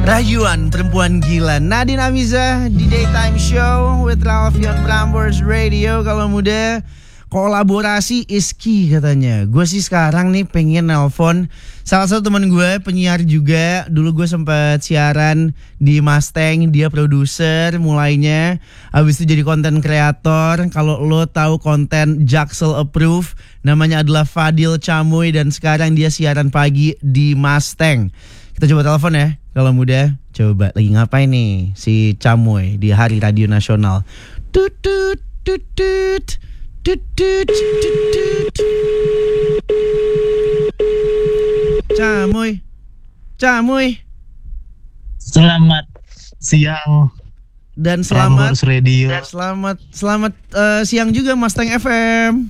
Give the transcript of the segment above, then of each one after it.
Rayuan perempuan gila Nadine Amiza di Daytime Show with Ralfion Prambors Radio. Kalau muda kolaborasi is key katanya. Gue sih sekarang nih pengen nelpon salah satu teman gue, penyiar juga. Dulu gue sempat siaran di Mustang. Dia produser mulainya, habis itu jadi konten kreator. Kalau lo tahu konten Jaksel Approve, namanya adalah Fadil Camuy. Dan sekarang dia siaran pagi di Mustang. Kita coba telepon ya. Kalau muda, coba lagi ngapain nih si Camuy di Hari Radio Nasional. Tut tut tut tut tut tut tut. Camuy. Camuy. Selamat siang. Dan selamat Radio. Dan selamat siang juga Mustang FM.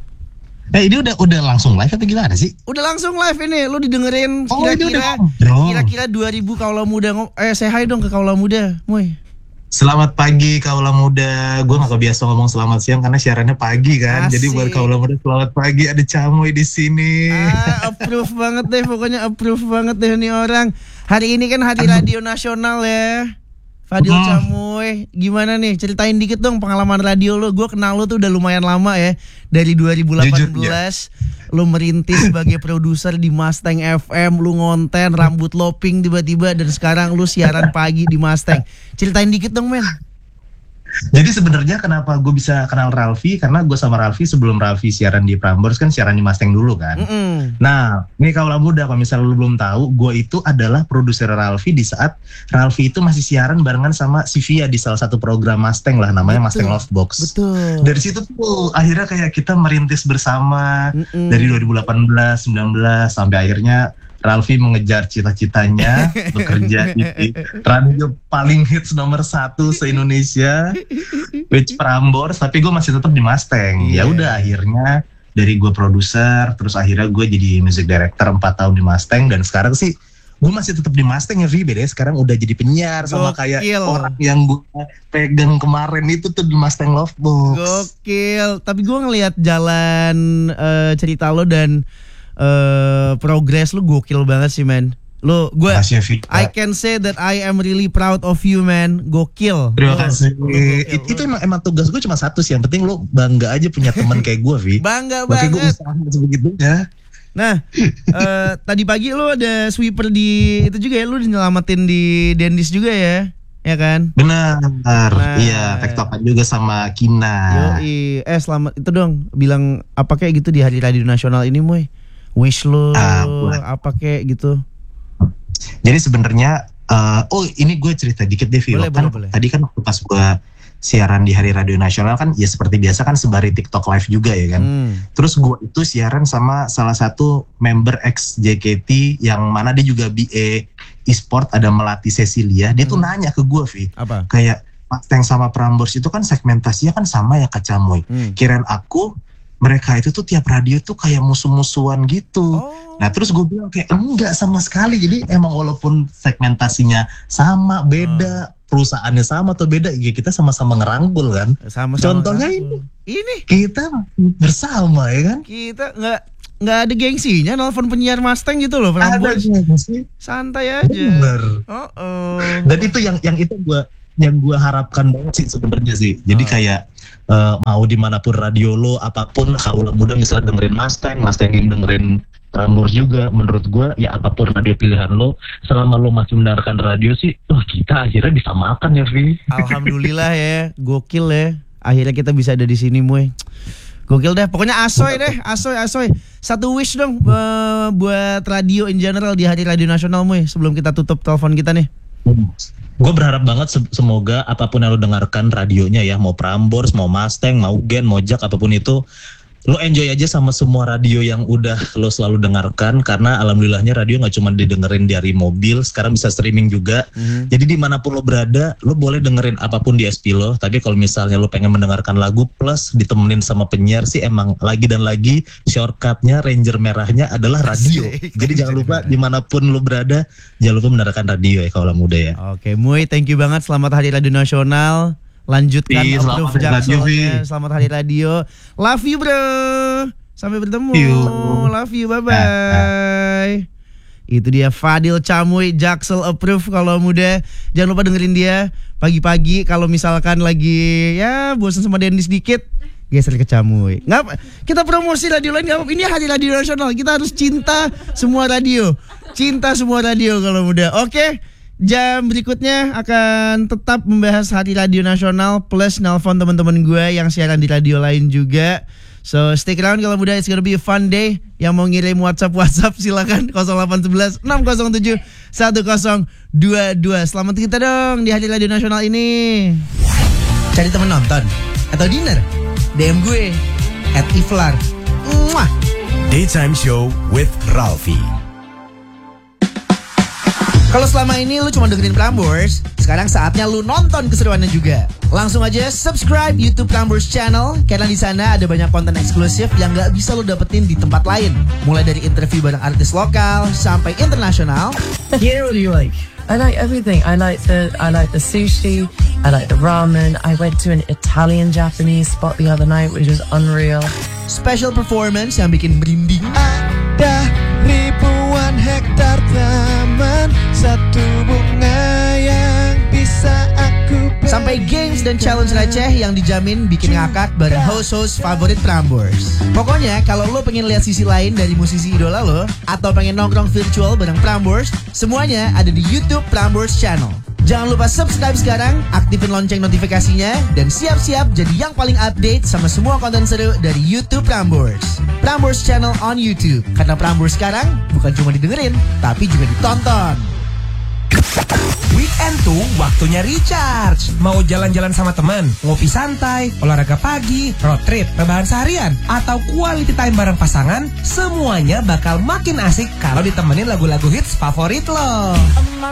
Ini udah langsung live atau gimana sih? Udah langsung live ini. Lu didengerin kira-kira 2000 kaula muda. Say hi dong ke kaula muda, Moy. Selamat pagi kaula muda. Gue gak kebiasa ngomong selamat siang karena siarannya pagi kan. Asik. Jadi buat kaula muda selamat pagi, ada Camuy di sini. Approve banget deh, pokoknya approve banget deh nih orang. Hari ini kan Hari Radio Nasional ya. Fadil Camuy, gimana nih? Ceritain dikit dong pengalaman radio lo. Gue kenal lo tuh udah lumayan lama ya. Dari 2018 Jujur, ya. Lo merintis sebagai produser di Mustang FM. Lo ngonten, rambut lo pink tiba-tiba. Dan sekarang lo siaran pagi di Mustang. Ceritain dikit dong, men. Jadi sebenarnya kenapa gue bisa kenal Ralfi, karena gue sama Ralfi sebelum Ralfi siaran di Prambors kan siaran di Mustang dulu kan. Nah, ini kaula muda, kalau misalnya lu belum tahu, gue itu adalah produser Ralfi di saat Ralfi itu masih siaran barengan sama Sivia di salah satu program Mustang lah, namanya Mustang Lovebox. Betul. Dari situ tuh akhirnya kayak kita merintis bersama dari 2018, 19 sampai akhirnya Ralfi mengejar cita-citanya bekerja di radio paling hits nomor 1 se-Indonesia, which Prambors, tapi gue masih tetap di Mustang. Ya udah akhirnya dari gue produser, terus akhirnya gue jadi music director 4 tahun di Mustang, dan sekarang sih gue masih tetap di Mustang ya, Vi. Beda sekarang udah jadi penyiar sama kayak orang yang gue pegang kemarin itu tuh di Mustang Lovebox. Gokil. Tapi gue ngelihat jalan cerita lo dan progress lu gokil banget sih, man. Lu gue I can say that I am really proud of you, man. Gokil. Terima kasih. Itu emang tugas gue cuma satu sih. Yang penting lu bangga aja punya teman kayak gue, Vi. Bangga banget. Gue banget. usaha sebegitunya. Nah, tadi pagi lu ada sweeper di itu juga ya, lu nyelamatin di Dendis juga ya? Ya kan? Benar. Iya, tektokan juga sama Kina. Yoi. Selamat itu dong. Bilang apa kayak gitu di Hari Radio Nasional ini, Moy. Wish lo apa kayak gitu. Jadi sebenarnya ini gue cerita dikit deh, Vio. Boleh. Tadi kan pas gue siaran di Hari Radio Nasional kan ya seperti biasa kan sebari TikTok live juga ya kan. Terus gue itu siaran sama salah satu member ex JKT yang mana dia juga BA e-sport, ada Melati Cecilia. Dia tuh nanya ke gue, Vi. Apa? Kayak Mustang sama Prambors itu kan segmentasinya kan sama ya, Kak Camuy. Kirain aku mereka itu tuh tiap radio tuh kayak musuh-musuhan gitu. Nah terus gue bilang kayak enggak sama sekali. Jadi emang walaupun segmentasinya sama, beda, perusahaannya sama atau beda, ya kita sama-sama ngerangkul kan. Contohnya ini kita bersama ya kan. Kita nggak ada gengsinya nelfon penyiar Mustang gitu loh. Ada sih. Santai aja. Bener. Dan itu yang gue harapkan banget sih sebenarnya sih. Jadi kayak mau dimanapun radio lo, apapun, kalau muda misalnya dengerin Mustang yang dengerin Prambors juga, menurut gue ya apapun radio pilihan lo, selama lo masih mendengarkan radio sih, kita akhirnya disamakan ya, Vi. Alhamdulillah ya, gokil ya. Akhirnya kita bisa ada di sini, Moy. Gokil deh, pokoknya asoy. Satu wish dong buat radio in general di Hari Radio Nasional, Moy, sebelum kita tutup telepon kita nih. Gue berharap banget semoga apapun yang lo dengarkan radionya ya, mau Prambors, mau Mustang, mau Gen, mau Jak, apapun itu, lo enjoy aja sama semua radio yang udah lo selalu dengarkan. Karena alhamdulillahnya radio gak cuma didengerin dari mobil, sekarang bisa streaming juga. Jadi dimanapun lo berada, lo boleh dengerin apapun di SP lo. Tapi kalau misalnya lo pengen mendengarkan lagu plus ditemenin sama penyiar sih, emang lagi dan lagi shortcutnya, ranger merahnya adalah radio. Jadi jangan lupa dimanapun lo berada, jangan lupa mendengarkan radio ya kalau muda ya. Oke, Moy, thank you banget. Selamat Hari Radio Nasional. Lanjutkan Approve Jakselnya. Selamat Hari Radio. Love you, bro. Sampai bertemu. Love you, bye-bye. Itu dia Fadil Camuy, Jaksel approve kalau muda. Jangan lupa dengerin dia pagi-pagi kalau misalkan lagi ya bosan sama Dendi sedikit, geser ke Camuy. Ngapa? Kita promosi radio lain nggak apa-apa. Ini hari radio nasional. Kita harus cinta semua radio. Cinta semua radio kalau muda. Oke. Jam berikutnya akan tetap membahas hari radio nasional plus nelpon teman-teman gue yang siaran di radio lain juga. So stick around kalau muda, it's gonna be a fun day. Yang mau ngirim WhatsApp silakan 0811 607 1022. Selamat kita dong di hari radio nasional ini. Cari teman nonton atau dinner, DM gue @iflar. Muah. Daytime Show with Ralphie. Kalau selama ini lu cuma dengerin Prambors, sekarang saatnya lu nonton keseruannya juga. Langsung aja subscribe YouTube Prambors Channel, karena di sana ada banyak konten eksklusif yang gak bisa lu dapetin di tempat lain. Mulai dari interview bareng artis lokal sampai internasional. Yeah, what do you like? I like everything. I like the sushi. I like the ramen. I went to an Italian-Japanese spot the other night, which was unreal. Special performance yang bikin merinding. Ada ribuan hektar taman, satu bunga yang bisa aku beli. Sampai games dan challenge receh yang dijamin bikin ngakak bareng host-host favorit Prambors. Pokoknya kalau lo pengen lihat sisi lain dari musisi idola lo, atau pengen nongkrong virtual bareng Prambors, semuanya ada di YouTube Prambors Channel. Jangan lupa subscribe sekarang, aktifin lonceng notifikasinya, dan siap-siap jadi yang paling update sama semua konten seru dari YouTube Prambors. Prambors Channel on YouTube, karena Prambors sekarang bukan cuma didengerin, tapi juga ditonton. Weekend tuh waktunya recharge. Mau jalan-jalan sama teman, ngopi santai, olahraga pagi, road trip, rebahan seharian, atau quality time bareng pasangan, semuanya bakal makin asik kalau ditemenin lagu-lagu hits favorit lo.